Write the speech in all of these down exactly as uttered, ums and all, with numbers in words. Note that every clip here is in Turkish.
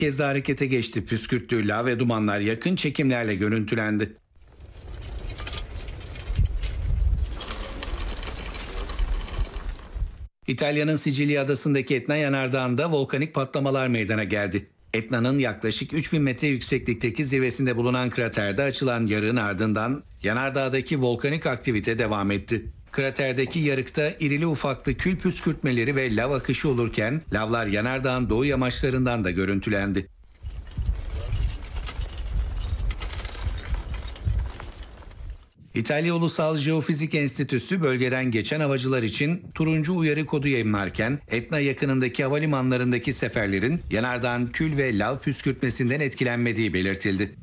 kez de harekete geçti. Püskürttüğü lav ve dumanlar yakın çekimlerle görüntülendi. İtalya'nın Sicilya adasındaki Etna yanardağında volkanik patlamalar meydana geldi. Etna'nın yaklaşık üç bin metre yükseklikteki zirvesinde bulunan kraterde açılan yarığın ardından yanardağdaki volkanik aktivite devam etti. Kraterdeki yarıkta irili ufaklı kül püskürtmeleri ve lav akışı olurken lavlar yanardağın doğu yamaçlarından da görüntülendi. İtalya Ulusal Jeofizik Enstitüsü bölgeden geçen havacılar için turuncu uyarı kodu yayımlarken Etna yakınındaki havalimanlarındaki seferlerin yanardağın kül ve lav püskürtmesinden etkilenmediği belirtildi.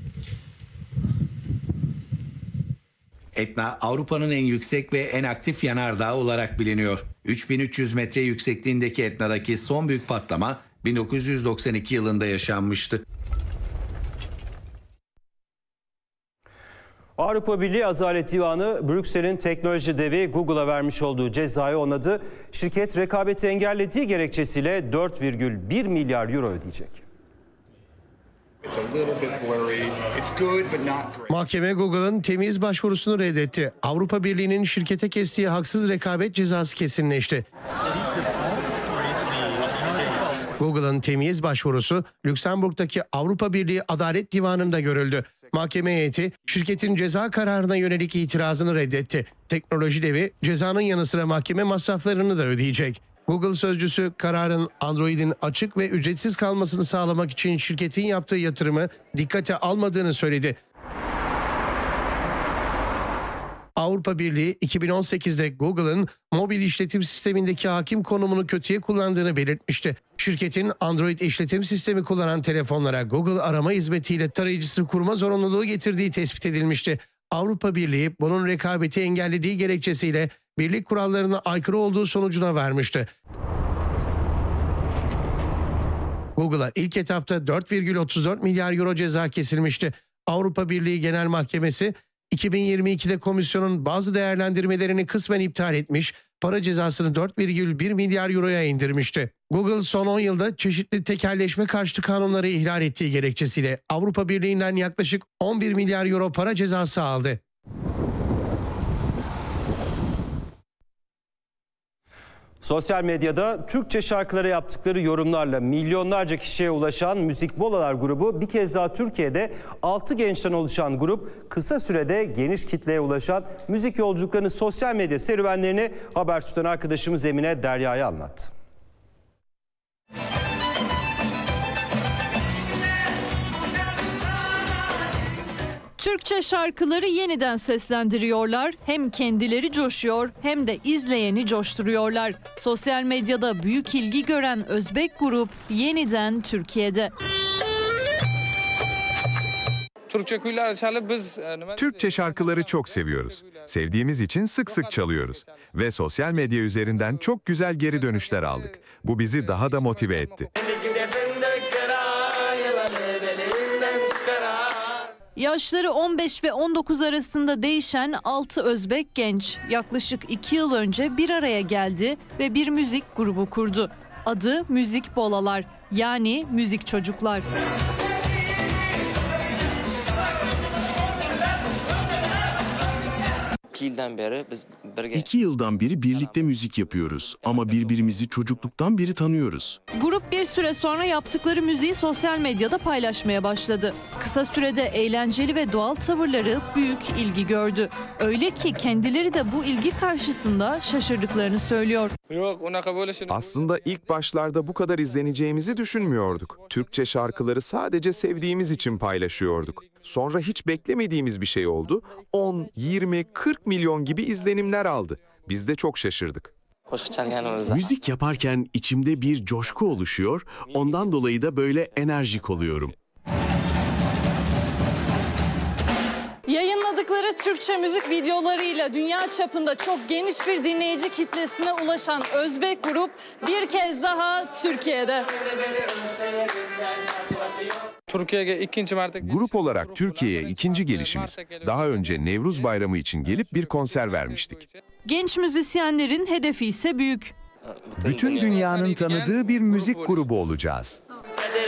Etna, Avrupa'nın en yüksek ve en aktif yanardağı olarak biliniyor. üç bin üç yüz metre yüksekliğindeki Etna'daki son büyük patlama bin dokuz yüz doksan iki yılında yaşanmıştı. Avrupa Birliği Adalet Divanı, Brüksel'in teknoloji devi Google'a vermiş olduğu cezayı onadı. Şirket rekabeti engellediği gerekçesiyle dört virgül bir milyar euro ödeyecek. Mahkeme Google'ın temiz başvurusunu reddetti. Avrupa Birliği'nin şirkete kestiği haksız rekabet cezası kesinleşti. Google'ın temiz başvurusu Lüksemburg'daki Avrupa Birliği Adalet Divanı'nda görüldü. Mahkeme heyeti şirketin ceza kararına yönelik itirazını reddetti. Teknoloji devi cezanın yanı sıra mahkeme masraflarını da ödeyecek. Google sözcüsü kararın Android'in açık ve ücretsiz kalmasını sağlamak için şirketin yaptığı yatırımı dikkate almadığını söyledi. Avrupa Birliği iki bin on sekizde Google'ın mobil işletim sistemindeki hakim konumunu kötüye kullandığını belirtmişti. Şirketin Android işletim sistemi kullanan telefonlara Google arama hizmetiyle tarayıcısı kurma zorunluluğu getirdiği tespit edilmişti. Avrupa Birliği bunun rekabeti engellediği gerekçesiyle birlik kurallarına aykırı olduğu sonucuna varmıştı. Google'a ilk etapta dört virgül otuz dört milyar euro ceza kesilmişti. Avrupa Birliği Genel Mahkemesi iki bin yirmi ikide komisyonun bazı değerlendirmelerini kısmen iptal etmiş, para cezasını dört virgül bir milyar euroya indirmişti. Google son on yılda çeşitli tekelleşme karşıtı kanunları ihlal ettiği gerekçesiyle Avrupa Birliği'nden yaklaşık on bir milyar euro para cezası aldı. Sosyal medyada Türkçe şarkılara yaptıkları yorumlarla milyonlarca kişiye ulaşan Müzik Bolalar grubu bir kez daha Türkiye'de altı gençten oluşan grup kısa sürede geniş kitleye ulaşan müzik yolculuklarının sosyal medya serüvenlerini Habertürk'ten arkadaşımız Emine Derya'ya anlattı. Türkçe şarkıları yeniden seslendiriyorlar. Hem kendileri coşuyor hem de izleyeni coşturuyorlar. Sosyal medyada büyük ilgi gören Özbek grup yeniden Türkiye'de. Türkçe şarkıları çok seviyoruz. Sevdiğimiz için sık sık çalıyoruz. Ve sosyal medya üzerinden çok güzel geri dönüşler aldık. Bu bizi daha da motive etti. Yaşları on beş ve on dokuz arasında değişen altı Özbek genç yaklaşık iki yıl önce bir araya geldi ve bir müzik grubu kurdu. Adı Müzik Bolalar, yani Müzik Çocuklar. Beri biz İki yıldan beri birlikte müzik yapıyoruz ama birbirimizi çocukluktan beri tanıyoruz. Grup bir süre sonra yaptıkları müziği sosyal medyada paylaşmaya başladı. Kısa sürede eğlenceli ve doğal tavırları büyük ilgi gördü. Öyle ki kendileri de bu ilgi karşısında şaşırdıklarını söylüyor. Aslında ilk başlarda bu kadar izleneceğimizi düşünmüyorduk. Türkçe şarkıları sadece sevdiğimiz için paylaşıyorduk. Sonra hiç beklemediğimiz bir şey oldu. on, yirmi, kırk milyon gibi izlenimler aldı. Biz de çok şaşırdık. Müzik yaparken içimde bir coşku oluşuyor, ondan dolayı da böyle enerjik oluyorum. Yayınladıkları Türkçe müzik videolarıyla dünya çapında çok geniş bir dinleyici kitlesine ulaşan Özbek grup bir kez daha Türkiye'de. Grup olarak Türkiye'ye ikinci gelişimiz. Daha önce Nevruz Bayramı için gelip bir konser vermiştik. Genç müzisyenlerin hedefi ise büyük. Bütün dünyanın tanıdığı bir müzik grubu olacağız.